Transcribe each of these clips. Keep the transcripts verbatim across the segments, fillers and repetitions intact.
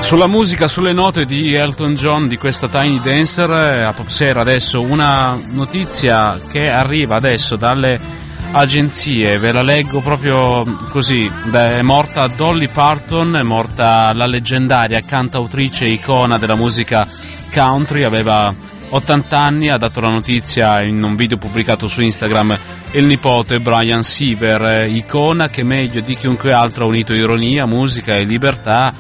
Sulla musica, sulle note di Elton John, di questa Tiny Dancer, a Popsera adesso una notizia che arriva adesso dalle agenzie, ve la leggo proprio così. È morta Dolly Parton, è morta la leggendaria cantautrice icona della musica country, aveva ottanta anni, ha dato la notizia in un video pubblicato su Instagram il nipote Brian Seaver, icona che meglio di chiunque altro ha unito ironia, musica e libertà.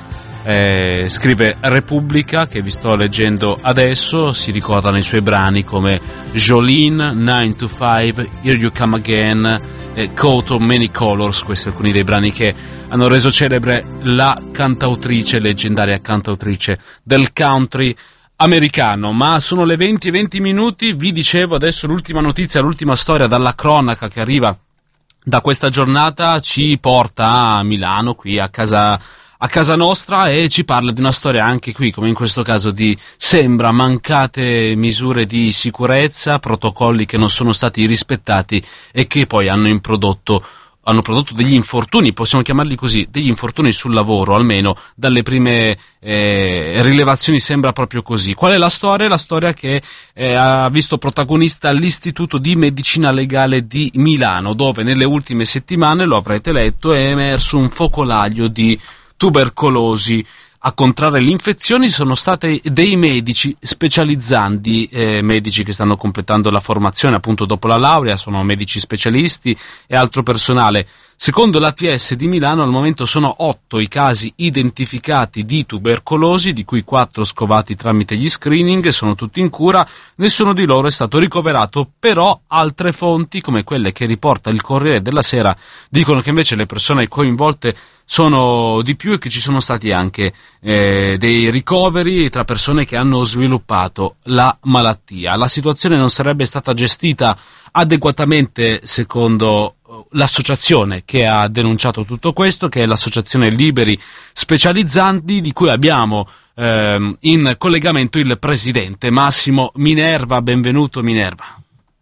Eh, scrive Repubblica, che vi sto leggendo adesso, si ricordano i suoi brani come Jolene, nine to five, Here You Come Again, eh, Coat of Many Colors. Questi alcuni dei brani che hanno reso celebre la cantautrice, leggendaria cantautrice del country americano. Ma sono le venti e venti minuti, vi dicevo adesso l'ultima notizia, l'ultima storia dalla cronaca che arriva da questa giornata ci porta a Milano, qui a casa a casa nostra, e ci parla di una storia anche qui, come in questo caso, di sembra mancate misure di sicurezza, protocolli che non sono stati rispettati e che poi hanno introdotto hanno prodotto degli infortuni, possiamo chiamarli così, degli infortuni sul lavoro, almeno dalle prime eh, rilevazioni sembra proprio così. Qual è la storia? La storia che eh, ha visto protagonista l'Istituto di Medicina Legale di Milano, dove nelle ultime settimane, lo avrete letto, è emerso un focolaio di tubercolosi. A contrarre l'infezione sono stati dei medici specializzanti, eh, medici che stanno completando la formazione appunto dopo la laurea, sono medici specialisti e altro personale. Secondo l'A T S di Milano al momento sono otto i casi identificati di tubercolosi, di cui quattro scovati tramite gli screening, sono tutti in cura, nessuno di loro è stato ricoverato, però altre fonti, come quelle che riporta il Corriere della Sera, dicono che invece le persone coinvolte sono di più e che ci sono stati anche eh, dei ricoveri tra persone che hanno sviluppato la malattia. La situazione non sarebbe stata gestita adeguatamente secondo l'associazione che ha denunciato tutto questo, che è l'associazione Liberi Specializzanti, di cui abbiamo ehm, in collegamento il presidente Massimo Minerva. Benvenuto Minerva.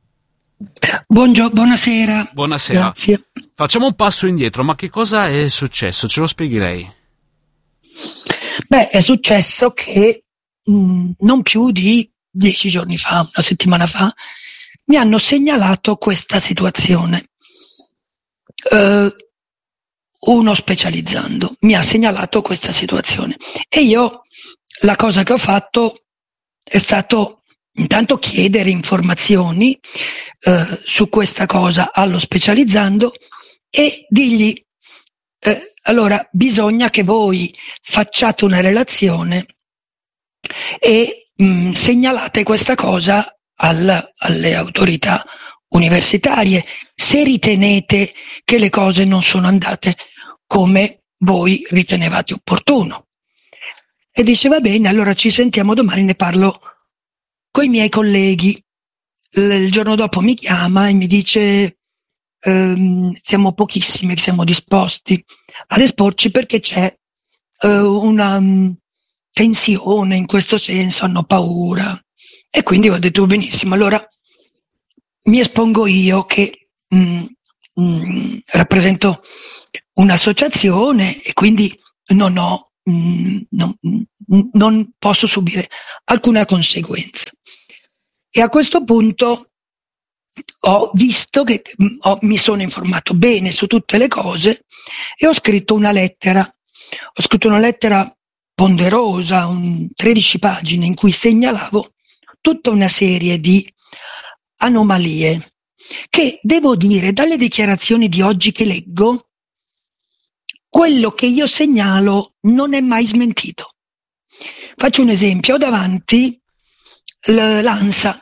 Buongiorno, buonasera. Buonasera. Grazie. Facciamo un passo indietro, ma che cosa è successo? Ce lo spieghi lei? Beh, è successo che mh, non più di dieci giorni fa, una settimana fa, mi hanno segnalato questa situazione. Uh, uno specializzando mi ha segnalato questa situazione e io la cosa che ho fatto è stato intanto chiedere informazioni uh, su questa cosa allo specializzando e dirgli eh, allora bisogna che voi facciate una relazione e mh, segnalate questa cosa al, alle autorità universitarie se ritenete che le cose non sono andate come voi ritenevate opportuno. E dice va bene, allora ci sentiamo domani, ne parlo coi miei colleghi. Il giorno dopo mi chiama e mi dice ehm, siamo pochissimi che siamo disposti ad esporci perché c'è eh, una um, tensione in questo senso, hanno paura. E quindi ho detto benissimo, allora mi espongo io che mh, mh, rappresento un'associazione e quindi non ho, mh, non, mh, non posso subire alcuna conseguenza. E a questo punto ho visto che mh, ho, mi sono informato bene su tutte le cose e ho scritto una lettera. Ho scritto una lettera ponderosa, un tredici pagine, in cui segnalavo tutta una serie di anomalie che, devo dire, dalle dichiarazioni di oggi che leggo, quello che io segnalo non è mai smentito. Faccio un esempio, ho davanti l'ANSA,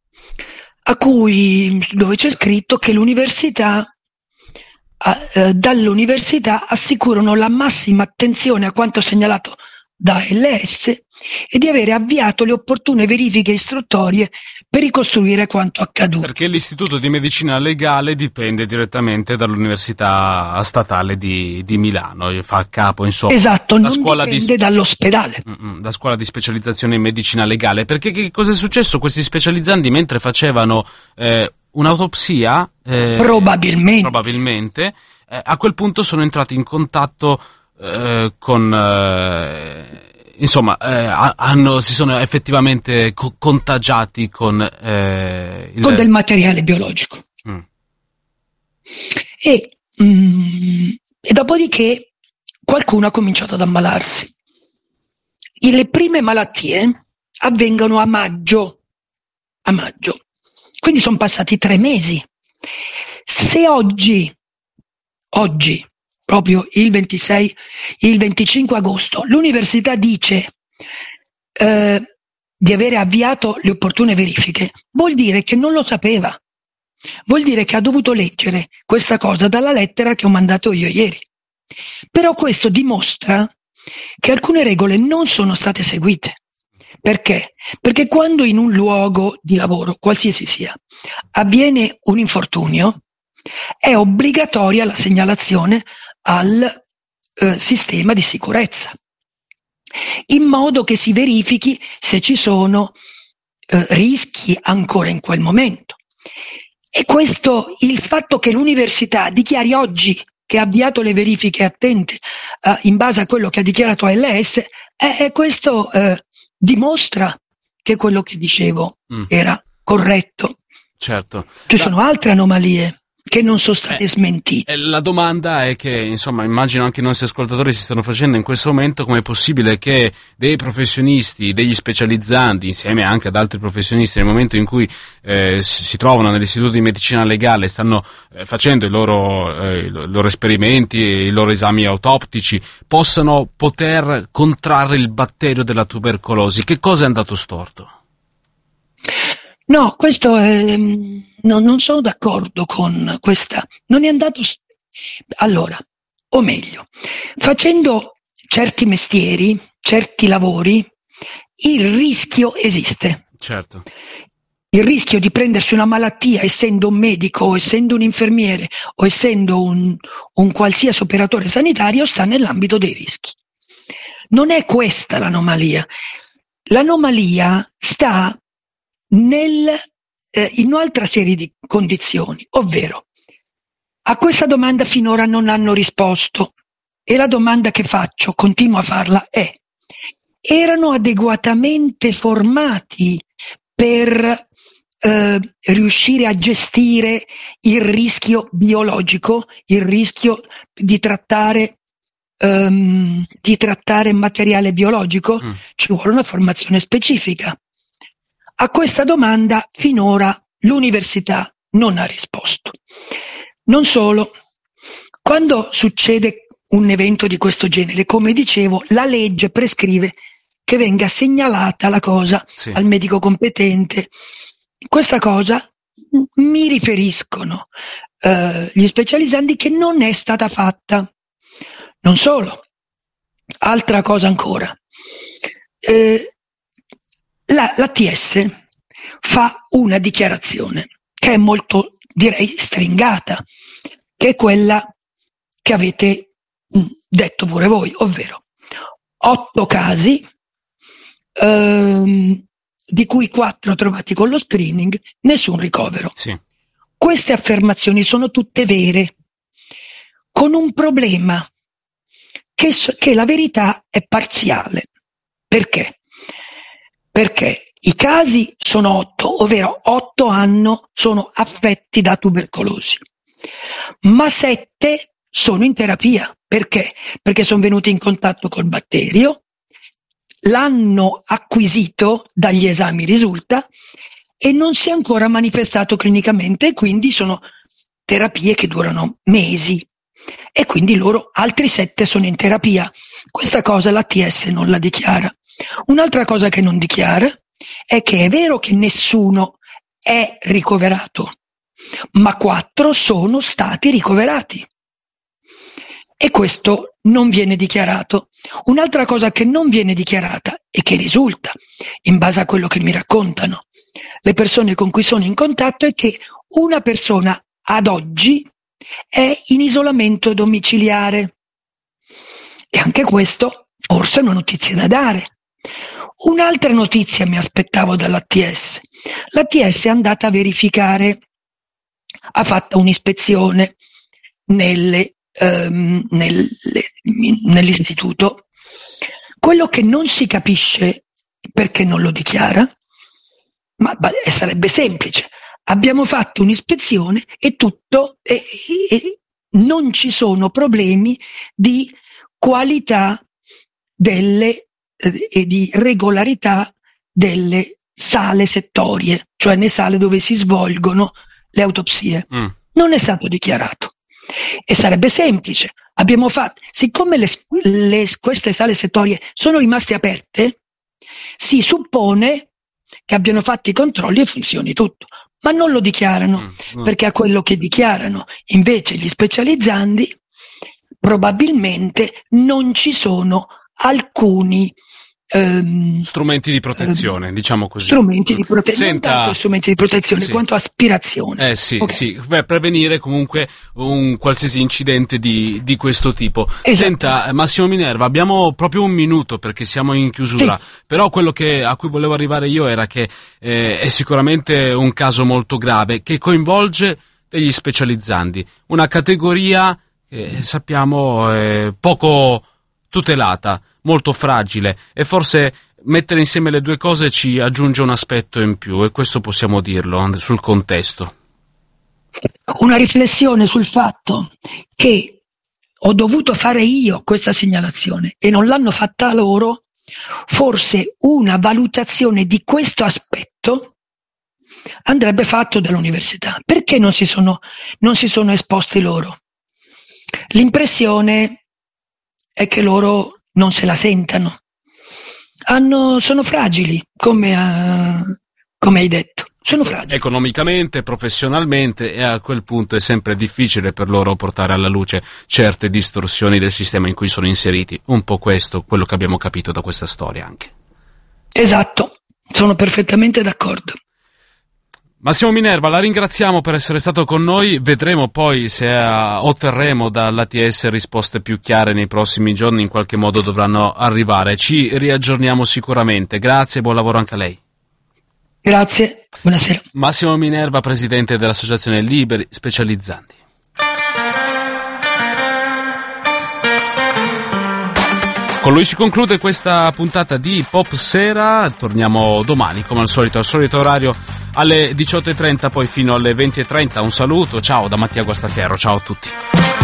a cui, dove c'è scritto che l'università, eh, dall'università assicurano la massima attenzione a quanto segnalato da A L S e di avere avviato le opportune verifiche istruttorie per ricostruire quanto accaduto. Perché l'Istituto di Medicina Legale dipende direttamente dall'Università Statale di, di Milano, fa capo, insomma. Esatto, non dipende di, dall'ospedale. Da scuola di specializzazione in medicina legale. Perché che cosa è successo? Questi specializzanti mentre facevano eh, un'autopsia, eh, probabilmente, probabilmente eh, a quel punto sono entrati in contatto eh, con... Eh, insomma, eh, hanno, si sono effettivamente co- contagiati con, eh, il... con del materiale biologico. Mm. E, mm, e dopodiché qualcuno ha cominciato ad ammalarsi. E le prime malattie avvengono a maggio, a maggio. Quindi sono passati tre mesi. Se oggi, oggi, proprio il ventisei, il venticinque agosto, l'università dice eh, di avere avviato le opportune verifiche, vuol dire che non lo sapeva. Vuol dire che ha dovuto leggere questa cosa dalla lettera che ho mandato io ieri. Però questo dimostra che alcune regole non sono state seguite. Perché? Perché quando in un luogo di lavoro, qualsiasi sia, avviene un infortunio, è obbligatoria la segnalazione al eh, sistema di sicurezza, in modo che si verifichi se ci sono eh, rischi ancora in quel momento. E questo, il fatto che l'università dichiari oggi che ha avviato le verifiche attente eh, in base a quello che ha dichiarato A L S, eh, eh, questo eh, dimostra che quello che dicevo mm. era corretto. Certo. Ci La... sono altre anomalie che non sono state eh, smentite. La domanda è che, insomma, immagino anche i nostri ascoltatori si stanno facendo in questo momento: come è possibile che dei professionisti, degli specializzanti, insieme anche ad altri professionisti, nel momento in cui eh, si trovano nell'istituto di medicina legale, stanno eh, facendo i loro, eh, i loro esperimenti, i loro esami autoptici, possano poter contrarre il batterio della tubercolosi? Che cosa è andato storto? No, questo è, no, non sono d'accordo con questa. Non è andato. Allora, o meglio, facendo certi mestieri, certi lavori, il rischio esiste. Certo. Il rischio di prendersi una malattia essendo un medico, o essendo un infermiere, o essendo un, un qualsiasi operatore sanitario sta nell'ambito dei rischi. Non è questa l'anomalia. L'anomalia sta Nel, eh, in un'altra serie di condizioni, ovvero a questa domanda finora non hanno risposto, e la domanda che faccio, continuo a farla, è: erano adeguatamente formati per eh, riuscire a gestire il rischio biologico, il rischio di trattare um, di trattare materiale biologico? Mm. Ci vuole una formazione specifica. A questa domanda finora l'università non ha risposto. Non solo, quando succede un evento di questo genere, come dicevo, la legge prescrive che venga segnalata la cosa sì. al medico competente. Questa cosa mi riferiscono eh, gli specializzanti che non è stata fatta. Non solo, altra cosa ancora. Eh, La, l'A T S fa una dichiarazione che è molto, direi, stringata, che è quella che avete detto pure voi, ovvero otto casi, ehm, di cui quattro trovati con lo screening, nessun ricovero. Sì. Queste affermazioni sono tutte vere, con un problema, che, che la verità è parziale. Perché? Perché i casi sono otto, ovvero otto hanno, sono affetti da tubercolosi, ma sette sono in terapia. Perché? Perché sono venuti in contatto col batterio, l'hanno acquisito, dagli esami risulta, e non si è ancora manifestato clinicamente, e quindi sono terapie che durano mesi, e quindi loro, altri sette, sono in terapia. Questa cosa l'A T S non la dichiara. Un'altra cosa che non dichiara è che è vero che nessuno è ricoverato, ma quattro sono stati ricoverati, e questo non viene dichiarato. Un'altra cosa che non viene dichiarata e che risulta, in base a quello che mi raccontano le persone con cui sono in contatto, è che una persona ad oggi è in isolamento domiciliare, e anche questo forse è una notizia da dare. Un'altra notizia mi aspettavo dall'A T S. L'A T S è andata a verificare, ha fatto un'ispezione nelle, um, nelle, nell'istituto Quello che non si capisce perché non lo dichiara, ma sarebbe semplice. Abbiamo fatto un'ispezione e tutto, e, e non ci sono problemi di qualità delle, e di regolarità delle sale settorie, cioè nelle sale dove si svolgono le autopsie. Mm. Non è stato dichiarato. E sarebbe semplice. Abbiamo fatto, siccome le, le, queste sale settorie sono rimaste aperte, si suppone che abbiano fatto i controlli e funzioni tutto, ma non lo dichiarano, mm, mm. perché a quello che dichiarano invece gli specializzandi probabilmente non ci sono alcuni ehm, strumenti di protezione, ehm, diciamo così. Strumenti di protezione, non tanto strumenti di protezione sì. quanto aspirazione. Eh sì, okay. sì, per prevenire comunque un qualsiasi incidente di, di questo tipo. Esatto. Senta, Massimo Minerva, abbiamo proprio un minuto perché siamo in chiusura, sì. però quello che, a cui volevo arrivare io era che eh, è sicuramente un caso molto grave che coinvolge degli specializzandi, una categoria che sappiamo è poco tutelata, molto fragile, e forse mettere insieme le due cose ci aggiunge un aspetto in più, e questo possiamo dirlo sul contesto. Una riflessione sul fatto che ho dovuto fare io questa segnalazione e non l'hanno fatta loro, forse una valutazione di questo aspetto andrebbe fatto dall'università. Perché non si sono, non si sono esposti loro? L'impressione è che loro non se la sentano. Hanno, sono fragili, come, ha, come hai detto. Sono fragili. Economicamente, professionalmente, e a quel punto è sempre difficile per loro portare alla luce certe distorsioni del sistema in cui sono inseriti. Un po' questo, quello che abbiamo capito da questa storia anche. Esatto, sono perfettamente d'accordo. Massimo Minerva, la ringraziamo per essere stato con noi, vedremo poi se uh, otterremo dall'A T S risposte più chiare nei prossimi giorni, in qualche modo dovranno arrivare, ci riaggiorniamo sicuramente, grazie e buon lavoro anche a lei. Grazie, buonasera. Massimo Minerva, presidente dell'Associazione Liberi Specializzandi. Con lui si conclude questa puntata di Pop Sera, torniamo domani come al solito, al solito orario alle diciotto e trenta, poi fino alle venti e trenta. Un saluto, ciao da Mattia Guastaferro, ciao a tutti.